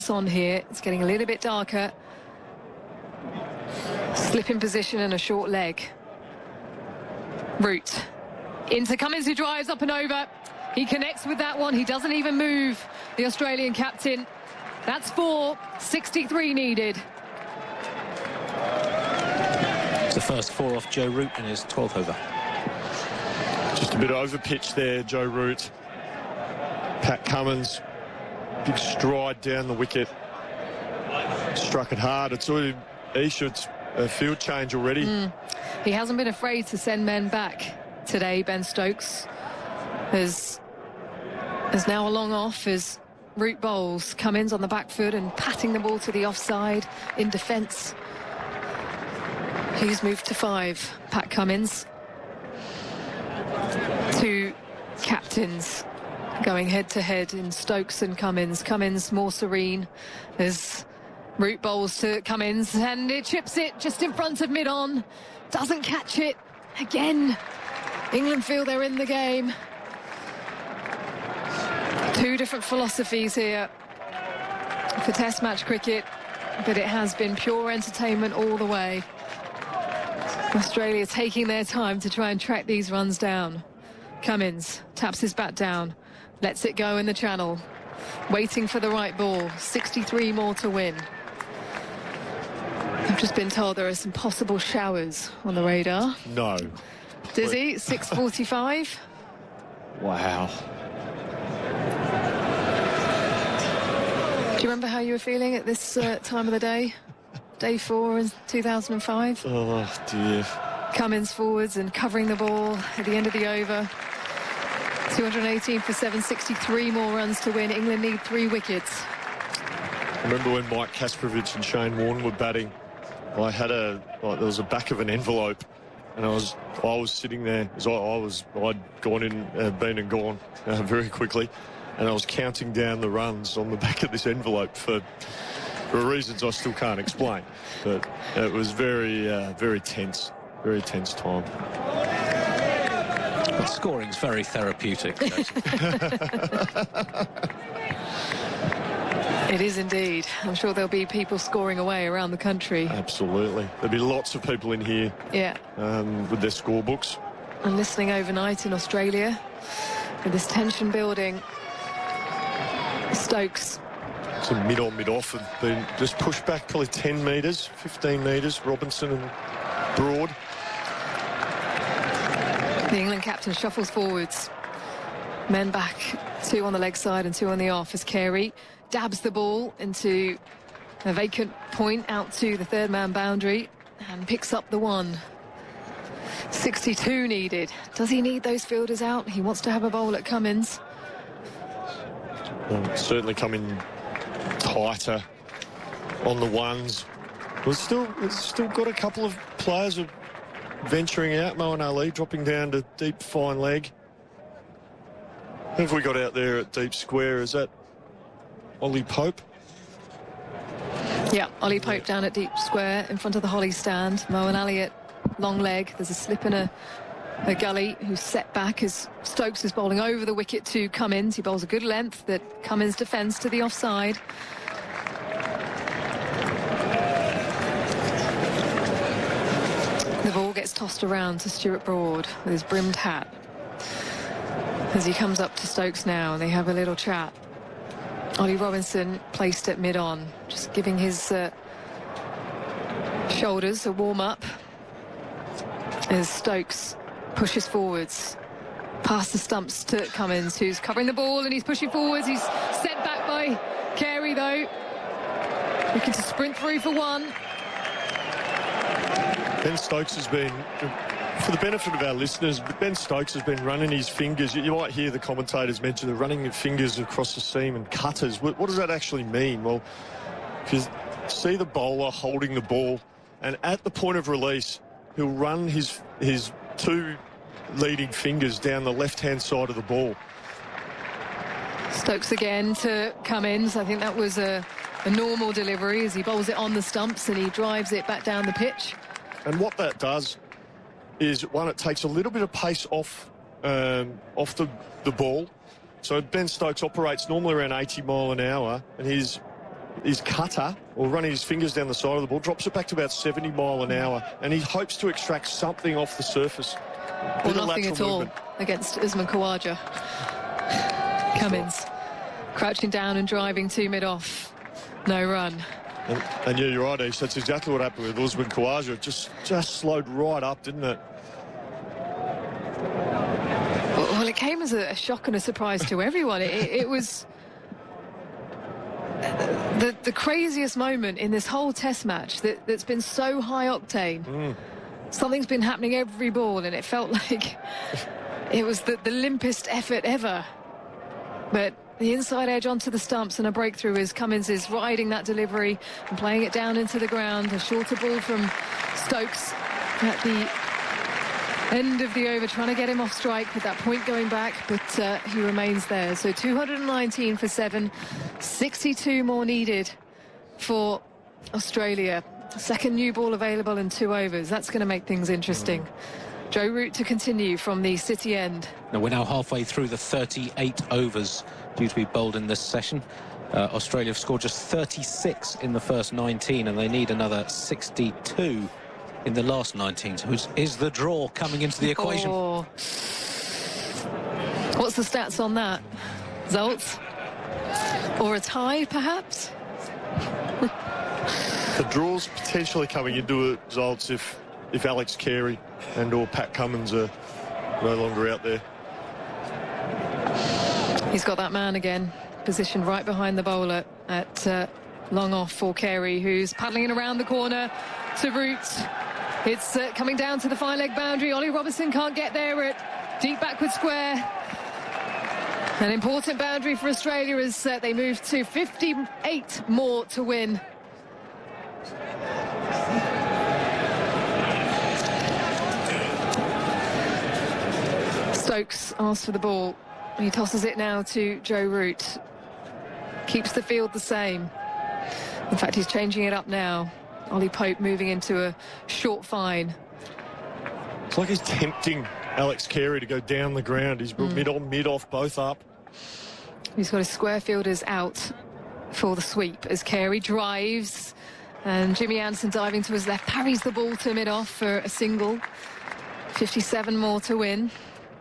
on here. It's getting a little bit darker. Slip in position and a short leg. Root into Cummins, who drives up and over. He connects with that one. He doesn't even move, the Australian captain. That's 4, 63 needed. It's the first 4 off Joe Root in his 12th over. Just a bit over pitch there, Joe Root. Pat Cummins, big stride down the wicket. Struck it hard. It's already It's a field change already. He hasn't been afraid to send men back today, Ben Stokes. There's now a long off as Root bowls. Cummins on the back foot and patting the ball to the offside in defence. He's moved to 5, Pat Cummins. 2 captains going head-to-head in Stokes and Cummins. Cummins more serene as Root bowls to Cummins, and it chips it just in front of mid-on. Doesn't catch it. Again, England feel they're in the game. 2 different philosophies here for Test match cricket, but it has been pure entertainment all the way. Australia taking their time to try and track these runs down. Cummins taps his bat down, lets it go in the channel, waiting for the right ball. 63 more to win. I've just been told there are some possible showers on the radar. No. Dizzy, 6:45. Wow. Do you remember how you were feeling at this time of the day? Day 4 in 2005. Oh, dear. Cummins forwards and covering the ball at the end of the over. 218 for 763 more runs to win. England need 3 wickets. I remember when Mike Kasparovich and Shane Warne were batting. There was a back of an envelope, and I was sitting there as I'd gone in, been and gone very quickly, and I was counting down the runs on the back of this envelope for reasons I still can't explain. But it was very tense time. Well, scoring's very therapeutic. It is indeed. I'm sure there'll be people scoring away around the country. Absolutely. There'll be lots of people in here with their scorebooks. And listening overnight in Australia with this tension building. Stokes. So mid-on, mid-off have been just pushed back probably 10 metres, 15 metres, Robinson and Broad. The England captain shuffles forwards. Men back, 2 on the leg side and 2 on the off as Carey dabs the ball into a vacant point out to the 3rd man boundary and picks up the 1. 62 needed. Does he need those fielders out? He wants to have a bowl at Cummins. Well, certainly coming tighter on the ones. We've still got a couple of players venturing out. Moeen Ali dropping down to deep fine leg. Who have we got out there at deep square? Is that Ollie Pope? Yeah, Ollie Pope down at deep square in front of the Holly stand. Moeen Ali at long leg. There's a slip in a gully who's set back as Stokes is bowling over the wicket to Cummins. He bowls a good length that Cummins defends to the offside. The ball gets tossed around to Stuart Broad with his brimmed hat as he comes up to Stokes now, and they have a little chat. Ollie Robinson placed at mid-on, just giving his shoulders a warm-up as Stokes pushes forwards past the stumps to Cummins, who's covering the ball, and he's pushing forwards. He's sent back by Carey, though. Looking to sprint through for 1. Ben Stokes has been, for the benefit of our listeners, Ben Stokes has been running his fingers. You might hear the commentators mention the running of fingers across the seam and cutters. What does that actually mean? Well, if you see the bowler holding the ball, and at the point of release, he'll run his 2 leading fingers down the left-hand side of the ball. Stokes again to Cummins. I think that was a normal delivery as he bowls it on the stumps and he drives it back down the pitch. And what that does is, one, it takes a little bit of pace off the ball. So Ben Stokes operates normally around 80 mile an hour, and he's his cutter or running his fingers down the side of the ball, drops it back to about 70 mile an hour, and he hopes to extract something off the surface. Or nothing at all against Usman Khawaja. Cummins crouching down and driving to mid-off. No run. And yeah, you're right, Ish. That's exactly what happened with Usman Khawaja. It just slowed right up, didn't it? Well, it came as a shock and a surprise to everyone. It was the craziest moment in this whole Test match that's been so high octane. Something's been happening every ball, and it felt like it was the limpest effort ever. But the inside edge onto the stumps and a breakthrough as Cummins is riding that delivery and playing it down into the ground. A shorter ball from Stokes at the end of the over, trying to get him off strike with that point going back, but he remains there. So 219 for 7, 62 more needed for Australia. Second new ball available in 2 overs. That's going to make things interesting. Joe Root to continue from the City end. Now we're now halfway through the 38 overs due to be bowled in this session. Australia have scored just 36 in the first 19, and they need another 62 in the last 19. So is the draw coming into the equation? Oh. What's the stats on that? Results? Or a tie, perhaps? The draw's potentially coming into it, results if Alex Carey and or Pat Cummins are no longer out there. He's got that man again, positioned right behind the bowler at long off for Carey, who's paddling it around the corner to Root. It's coming down to the fine leg boundary. Ollie Robinson can't get there at deep backward square. An important boundary for Australia as they move to 58 more to win. Stokes asks for the ball. He tosses it now to Joe Root. Keeps the field the same. In fact, he's changing it up now. Ollie Pope moving into a short fine. It's like he's tempting Alex Carey to go down the ground. He's brought mid-on, mid-off, both up. He's got his square fielders out for the sweep as Carey drives. And Jimmy Anderson diving to his left, parries the ball to mid-off for a single. 57 more to win.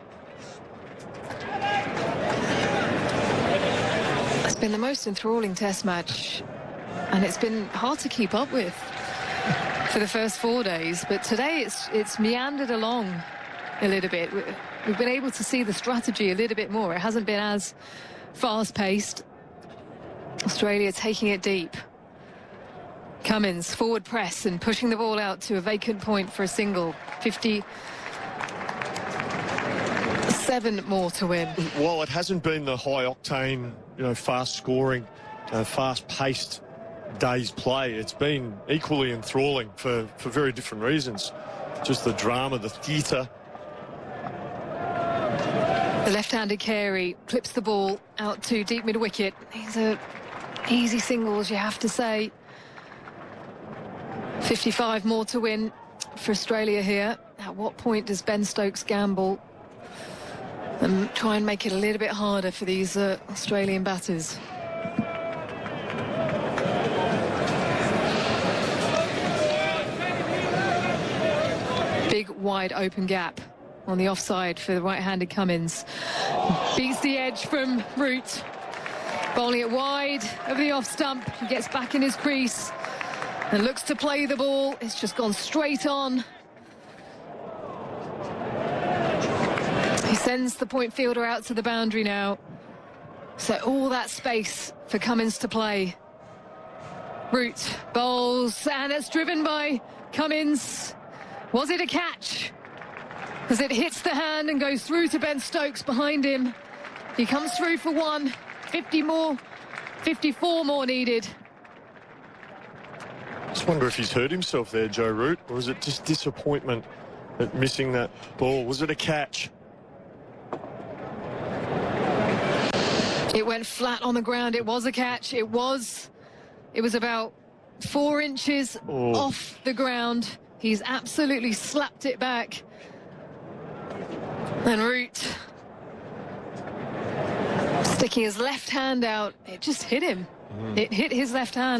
It's been the most enthralling Test match, and it's been hard to keep up with for the first 4 days. But today it's meandered along a little bit. We've been able to see the strategy a little bit more. It hasn't been as fast-paced. Australia taking it deep. Cummins forward press and pushing the ball out to a vacant point for a single. 57 more to win. While it hasn't been the high octane, fast scoring, fast paced day's play, it's been equally enthralling for very different reasons. Just the drama, the theatre. The left-handed Carey clips the ball out to deep mid-wicket. These are easy singles, you have to say. 55 more to win for Australia here. At what point does Ben Stokes gamble and try and make it a little bit harder for these Australian batters? Big wide open gap on the offside for the right-handed Cummins. Beats the edge from Root. Bowling it wide over the off stump. He gets back in his crease and looks to play the ball. It's just gone straight on. He sends the point fielder out to the boundary now. So all that space for Cummins to play. Root bowls, and it's driven by Cummins. Was it a catch? As it hits the hand and goes through to Ben Stokes behind him. He comes through for one. 54 more needed. Just wonder if he's hurt himself there, Joe Root, or is it just disappointment at missing that ball? Was it a catch? It went flat on the ground. It was a catch. It was about 4 inches off the ground. He's absolutely slapped it back. And Root sticking his left hand out. It just hit him. It hit his left hand.